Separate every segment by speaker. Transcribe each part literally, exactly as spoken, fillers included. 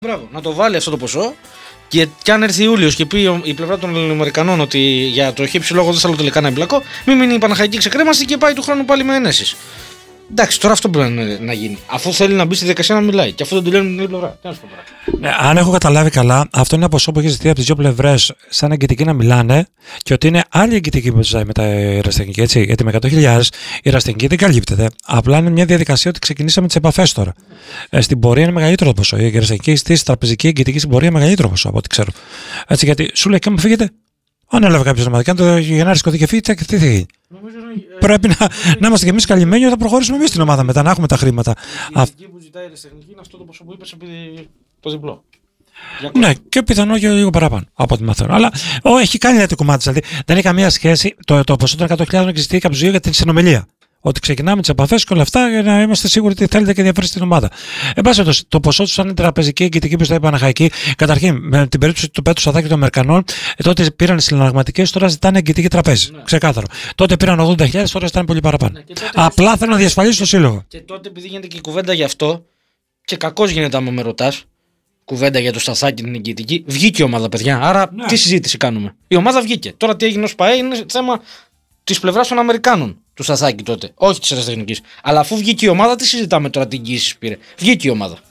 Speaker 1: Μπράβο, να το βάλει αυτό το ποσό και, και αν έρθει Ιούλιος και πει η πλευρά των Ελληνοαμερικανών ότι για το χύψη λόγο δεν θέλω τελικά να εμπλακώ, μην μείνει η Παναχαϊκή ξεκρέμαση και πάει του χρόνου πάλι με ενέσεις. Εντάξει, τώρα αυτό πρέπει να, να γίνει. Αφού θέλει να μπει στη διαδικασία να μιλάει. Και αφού δεν τελειώνει την άλλη πλευρά. Τι να σου πω τώρα.
Speaker 2: Ναι, αν έχω καταλάβει καλά, αυτό είναι ένα ποσό που έχει ζητήσει από τις δύο πλευρές σαν εγγυητική να μιλάνε και ότι είναι άλλη εγγυητική που ζητάει με τα ερασιτεχνική. Έτσι, γιατί με εκατό χιλιάδες η ερασιτεχνική δεν καλύπτεται. Απλά είναι μια διαδικασία ότι ξεκινήσαμε τις επαφές τώρα. Ε, στην πορεία είναι μεγαλύτερο το ποσό. Η ερασιτεχνική στη τραπεζική εγγυητική στην πορεία είναι μεγαλύτερο ποσό από ό,τι ξέρω. Έτσι, γιατί σου λέει και άμα φύγετε. Αν έλαβε κάποιο νομαδική, αν το Γενάρη σηκωθεί και φύγει, τι θα γίνει. Πρέπει να, να είμαστε κι εμείς καλυμμένοι, θα προχωρήσουμε εμείς στην ομάδα μετά, να έχουμε τα χρήματα.
Speaker 1: Η εγγυητική που ζητάει η ερασιτεχνική είναι αυτό το ποσό που είπες, επειδή το διπλό.
Speaker 2: Ναι, και πιθανό και λίγο παραπάνω από ό,τι μαθαίνω. Αλλά ο, έχει κάνει ένα κομμάτι. Δηλαδή δεν έχει καμία σχέση το, το ποσό των εκατό χιλιάδες και ζητήθηκε από τους δύο για την συνομιλία. Ότι ξεκινάμε τις επαφές και όλα αυτά για να είμαστε σίγουροι ότι θέλετε και ενδιαφέρει στην ομάδα. Εν πάση περιπτώσει, το ποσό του, αν είναι τραπεζική εγγυητική που ζητάει η Παναχαϊκή, καταρχήν με την περίπτωση του Πέτρου Σαδάκη των Αμερικανών, ε, τότε πήραν συναλλαγματικές, τώρα ζητάνε εγγυητική τραπέζι. Ναι. Ξεκάθαρο. Τότε πήραν ογδόντα χιλιάδες, τώρα ζητάνε πολύ παραπάνω. Ναι, απλά θέλουν να διασφαλίσουν το σύλλογο.
Speaker 1: Και τότε, επειδή γίνεται και η κουβέντα γι' αυτό, και κακώς γίνεται άμα με ρωτάς, κουβέντα για το Σταθάκη την εγγυητική, βγήκε η ομάδα, παιδιά. Άρα ναι. Τι συζήτηση κάνουμε. Η ομάδα βγήκε. Τώρα τι έγινε ως ΠΑΕ είναι θέμα της πλευράς των Αμερικάνων. Του Σταθάκη τότε, όχι τη ερασιτεχνική. Αλλά αφού βγήκε η ομάδα, τι συζητάμε τώρα, τι εγγύηση πήρε. Βγήκε η ομάδα.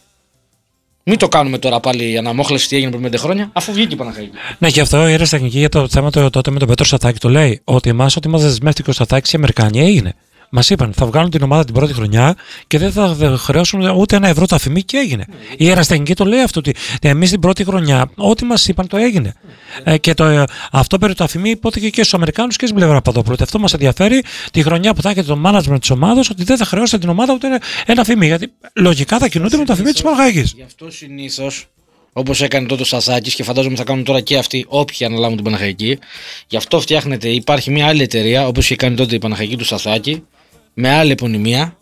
Speaker 1: Μην το κάνουμε τώρα πάλι αναμόχλευση τι έγινε πριν πέντε χρόνια, αφού βγήκε η Παναχαϊκή.
Speaker 2: Ναι, και αυτό η ερασιτεχνική για το θέμα το, τότε με τον Πέτρο Σταθάκη το λέει. Ότι εμάς ότι μας δεσμεύτηκε ο Σταθάκης οι Αμερικάνοι έγινε. Μας είπαν θα βγάλουν την ομάδα την πρώτη χρονιά και δεν θα χρεώσουν ούτε ένα ευρώ το αφημί και έγινε. Mm. Η ερασιτεχνική το λέει αυτό ότι εμείς την πρώτη χρονιά ό,τι μας είπαν το έγινε. Mm. Ε, και το, αυτό περί το αφημί υπόθηκε και στους Αμερικάνους και στην πλευρά Παπαδόπουλου. Αυτό μας ενδιαφέρει τη χρονιά που θα έχετε το management της ομάδας ότι δεν θα χρεώσετε την ομάδα ούτε ένα αφημί. Γιατί λογικά θα κινούνται με το αφημί της Παναχαϊκής.
Speaker 1: Γι' αυτό συνήθως, όπως έκανε τότε ο Σταθάκης και φαντάζομαι θα κάνουν τώρα και αυτοί όποιοι αναλάβουν την Παναχαϊκή, γι' αυτό φτιάχνεται, υπάρχει μια άλλη εταιρεία όπως είχε κάνει τότε η Παναχαϊκή του Σταθάκη. Με άλλη επωνυμία,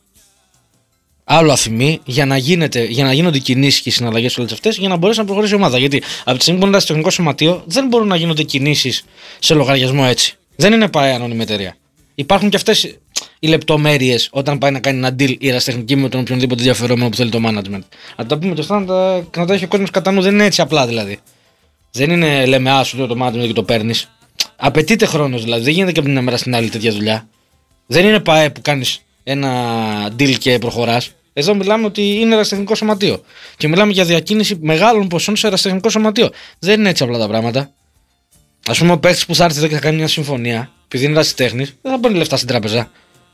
Speaker 1: άλλο αφημί, για να, γίνεται, για να γίνονται κινήσεις και συναλλαγές όλες αυτές για να μπορέσει να προχωρήσει η ομάδα. Γιατί από τη στιγμή που είναι στο τεχνικό σωματείο δεν μπορούν να γίνονται κινήσεις σε λογαριασμό έτσι. Δεν είναι ΠΑΕ ανώνυμη εταιρεία. Υπάρχουν και αυτές οι λεπτομέρειες όταν πάει να κάνει ένα deal η ερασιτεχνική με τον οποιονδήποτε ενδιαφερόμενο που θέλει το management. Να τα πούμε και αυτά, να τα, να τα έχει ο κόσμος κατά νου. Δεν είναι έτσι απλά δηλαδή. Δεν είναι λέμε άσου το management και το παίρνει. Απαιτείται χρόνος δηλαδή. Δεν γίνεται και από την μέρα στην άλλη τέτοια δουλειά. Δεν είναι ΠΑΕ που κάνεις ένα deal και προχωράς. Εδώ μιλάμε ότι είναι ερασιτεχνικό σωματείο. Και μιλάμε για διακίνηση μεγάλων ποσών σε ερασιτεχνικό σωματείο. Δεν είναι έτσι απλά τα πράγματα. Ας πούμε, ο παίκτης που θα έρθει εδώ και θα κάνει μια συμφωνία, επειδή είναι ερασιτέχνης, δεν θα παίρνει λεφτά στην τράπεζα.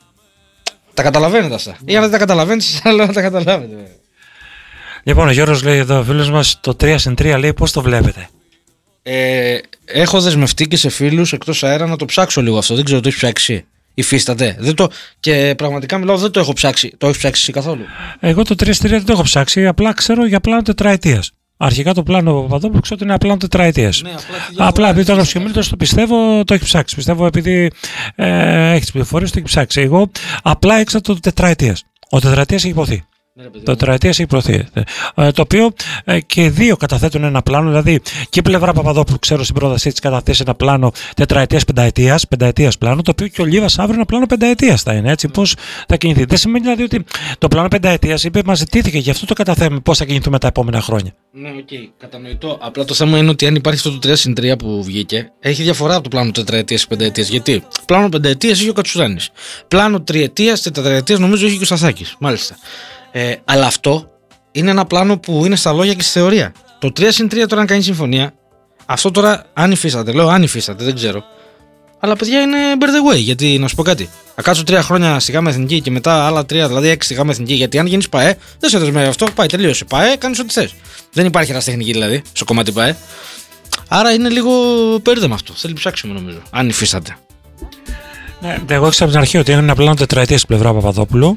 Speaker 1: Τα καταλαβαίνετε αυτά. Ή αν δεν τα καταλαβαίνετε, αλλά να τα καταλάβετε.
Speaker 2: Λοιπόν, ο Γιώργος λέει εδώ, ο φίλος μας, το τρία συν τρία λέει πώς το βλέπετε.
Speaker 1: Ε, έχω δεσμευτεί και σε φίλους εκτός αέρα να το ψάξω λίγο αυτό. Δεν ξέρω το έχει ψάξει. Υφίσταται. Δεν το... Και πραγματικά μιλάω, δεν το έχω ψάξει. Το έχει ψάξει εσύ καθόλου?
Speaker 2: Εγώ το τρία τρία δεν το έχω ψάξει. Απλά ξέρω για πλάνο τετραετίας. Αρχικά το πλάνο Παπαδόπουλου ξέρω ότι είναι πλάνο τετραετίας. Ναι, απλά απλά επειδή το έγραψε και μίλητος το πιστεύω, το έχει ψάξει. Πιστεύω επειδή ε, έχει τις πληροφορίες το έχει ψάξει. Εγώ απλά έξα το τετραετίας. Ο τετραετίας έχει υποθεί. Ναι, το τετραετίας έχει προωθεί. Ε, το οποίο ε, και δύο καταθέτουν ένα πλάνο, δηλαδή και η πλευρά Παπαδόπουλου, ξέρω στην πρότασή της καταθέσει ένα πλάνο τετραετίας, πενταετίας, πενταετίας πλάνο, το οποίο και ο Λίβας αύριο ένα πλάνο πενταετίας θα είναι. Έτσι, πώς θα κινηθεί. Δεν σημαίνει δηλαδή ότι το πλάνο πενταετίας είπε μας ζητήθηκε, γι' αυτό το καταθέτουμε πώς θα κινηθούμε τα επόμενα χρόνια.
Speaker 1: Ναι, οκ, okay, κατανοητό. Απλά το θέμα είναι ότι αν υπάρχει αυτό το τρία συν τρία που βγήκε, έχει διαφορά από το πλάνο τετραετίας και πενταετίας. Γιατί πλάνο πενταετίας είχε ο Κατσουράνης. Πλάνο τριετίας, τετραετίας νομίζω είχε και ο Σταθάκης. Μάλιστα. Ε, αλλά αυτό είναι ένα πλάνο που είναι στα λόγια και στη θεωρία. Το τρία συν τρία τώρα, αν κάνει συμφωνία, αυτό τώρα αν υφίσταται, λέω αν υφίσταται, δεν ξέρω. Αλλά παιδιά είναι bear the way. Γιατί να σου πω κάτι. Θα κάτσω τρία χρόνια στη ΓΑΜΑ Εθνική και μετά άλλα τρία, δηλαδή έξι στη ΓΑΜΑ Εθνική. Γιατί αν γίνει ΠΑΕ, δεν σε δεσμεύει αυτό. Πάει, τελείωσε. ΠΑΕ, κάνει ό,τι θε. Δεν υπάρχει ερασιτεχνική δηλαδή στο κομμάτι ΠΑΕ. Άρα είναι λίγο πέρδεμα αυτό. Θέλει ψάξιμο νομίζω. Αν υφίσταται.
Speaker 2: Ναι, εγώ έξω από την αρχή ότι είναι ένα πλάνο τετραετίας στην πλευρά Παπαδόπουλου,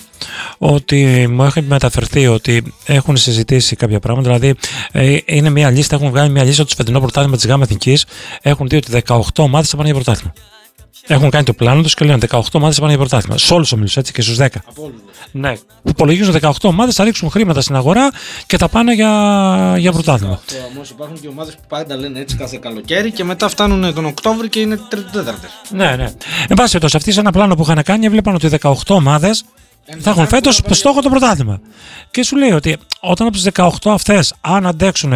Speaker 2: ότι μου έχει μεταφερθεί ότι έχουν συζητήσει κάποια πράγματα. Δηλαδή, ε, είναι μια λίστα, έχουν βγάλει μια λίστα του φετινό πρωτάθλημα της ΓΑΜΑ Εθνικής. Έχουν δει ότι δεκαοκτώ ομάδες θα πάνε για πρωτάθλημα. Έχουν κάνει το πλάνο τους και λένε δεκαοκτώ ομάδες θα πάνε για πρωτάθλημα. Σε όλους τους ομίλους, έτσι και στους δέκα. Ναι, υπολογίζουν δεκαοκτώ ομάδες θα ρίξουν χρήματα στην αγορά και θα πάνε για, για πρωτάθλημα.
Speaker 1: Όμως υπάρχουν και ομάδες που πάντα λένε έτσι κάθε καλοκαίρι και μετά φτάνουν τον Οκτώβρη και είναι τέταρτες.
Speaker 2: Ναι, ναι. Εν πάση περιπτώσει, αυτοί σε ένα πλάνο που είχαν κάνει έβλεπαν ότι δεκαοκτώ ομάδες Θα έχουν φέτος στόχο το πρωτάθλημα. Και σου λέει ότι όταν από τις δεκαοκτώ αυτές, αν αντέξουν